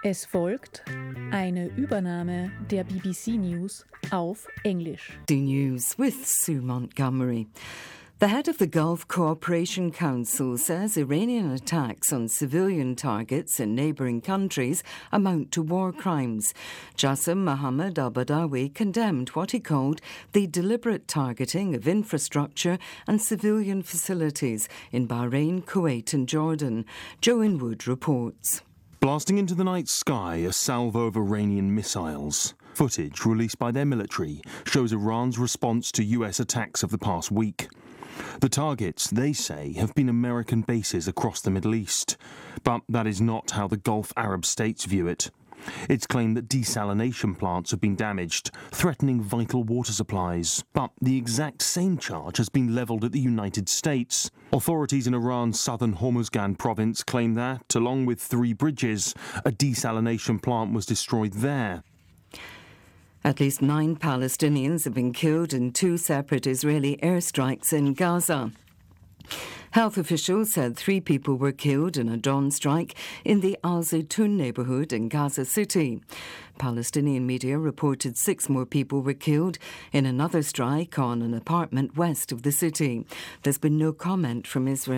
Es folgt eine Übernahme der BBC News auf Englisch. The News with Sue Montgomery. The head of the Gulf Cooperation Council says Iranian attacks on civilian targets in neighbouring countries amount to war crimes. Jassim Mohammed al-Badawi condemned what he called the deliberate targeting of infrastructure and civilian facilities in Bahrain, Kuwait and Jordan. Joe Inwood reports. Blasting into the night sky a salvo of Iranian missiles. Footage released by their military shows Iran's response to US attacks of the past week. The targets, they say, have been American bases across the Middle East. But that is not how the Gulf Arab states view it. It's claimed that desalination plants have been damaged, threatening vital water supplies. But the exact same charge has been levelled at the United States. Authorities in Iran's southern Hormuzgan province claim that, along with 3 bridges, a desalination plant was destroyed there. At least 9 Palestinians have been killed in 2 separate Israeli airstrikes in Gaza. Health officials said 3 people were killed in a dawn strike in the Al Zaytun neighbourhood in Gaza City. Palestinian media reported 6 more people were killed in another strike on an apartment west of the city. There's been no comment from Israel.